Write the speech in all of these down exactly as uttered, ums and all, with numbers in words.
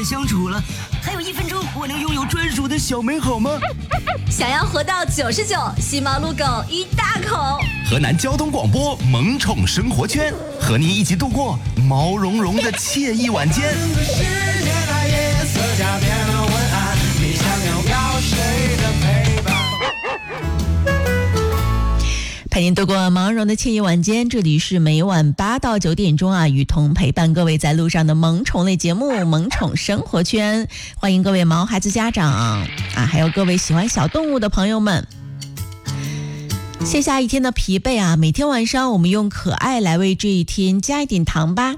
相处了，还有一分钟，我能拥有专属的小美好吗？ 想要活到九十九，吸毛撸狗一大口。 河南交通广播萌宠生活圈，和您一起度过毛茸茸的惬意晚间。 陪您度过毛茸的惬意晚间，这里是每晚八到九点钟啊，雨桐陪伴各位在路上的萌宠类节目《萌宠生活圈》，欢迎各位毛孩子家长啊，还有各位喜欢小动物的朋友们。卸下一天的疲惫啊，每天晚上我们用可爱来为这一天加一点糖吧。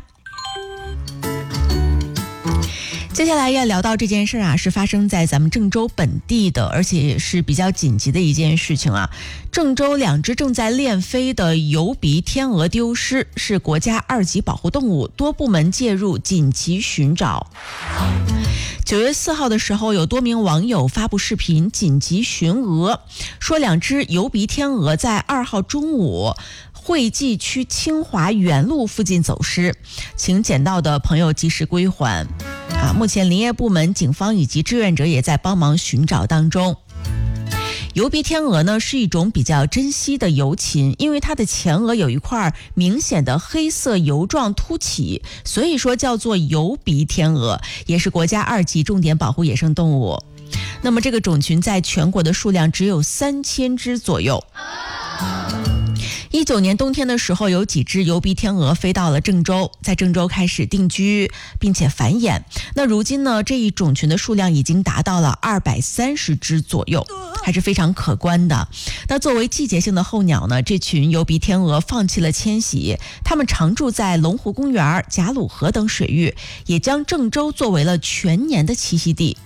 接下来要聊到这件事啊，是发生在咱们郑州本地的，而且也是比较紧急的一件事情啊。郑州两只正在练飞的疣鼻天鹅丢失，是国家二级保护动物，多部门介入紧急寻找。九月四号的时候，有多名网友发布视频紧急寻鹅，说两只疣鼻天鹅在二号中午惠济区清华园路附近走失，请捡到的朋友及时归还。啊，目前林业部门、警方以及志愿者也在帮忙寻找当中。疣鼻天鹅呢是一种比较珍稀的游禽，因为它的前额有一块明显的黑色油状凸起，所以说叫做疣鼻天鹅，也是国家二级重点保护野生动物。那么这个种群在全国的数量只有三千只左右。一九年冬天的时候，有几只疣鼻天鹅飞到了郑州，在郑州开始定居并且繁衍。那如今呢，这一种群的数量已经达到了二百三十只左右，还是非常可观的。那作为季节性的候鸟呢，这群疣鼻天鹅放弃了迁徙，它们常住在龙湖公园、贾鲁河等水域，也将郑州作为了全年的栖息地。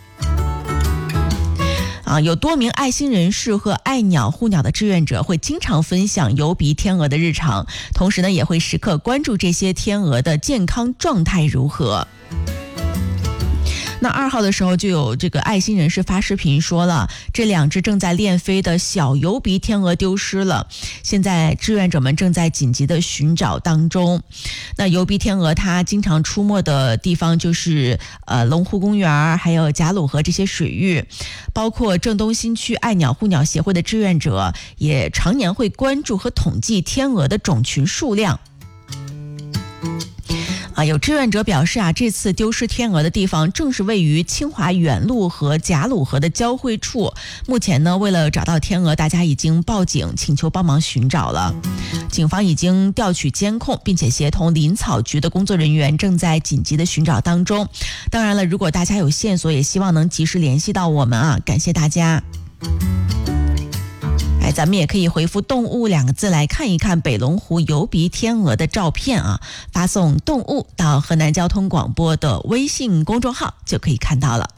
啊，有多名爱心人士和爱鸟护鸟的志愿者会经常分享疣鼻天鹅的日常，同时呢，也会时刻关注这些天鹅的健康状态如何。那二号的时候就有这个爱心人士发视频说了，这两只正在练飞的小疣鼻天鹅丢失了，现在志愿者们正在紧急的寻找当中。那疣鼻天鹅它经常出没的地方就是呃龙湖公园还有贾鲁河这些水域，包括郑东新区爱鸟护鸟协会的志愿者也常年会关注和统计天鹅的种群数量。啊，有志愿者表示啊，这次丢失天鹅的地方正是位于清华园路和贾鲁河的交汇处。目前呢，为了找到天鹅，大家已经报警请求帮忙寻找了。警方已经调取监控，并且协同林草局的工作人员正在紧急的寻找当中。当然了，如果大家有线索，也希望能及时联系到我们啊，感谢大家。哎，咱们也可以回复动物两个字来看一看北龙湖疣鼻天鹅的照片啊，发送动物到河南交通广播的微信公众号就可以看到了。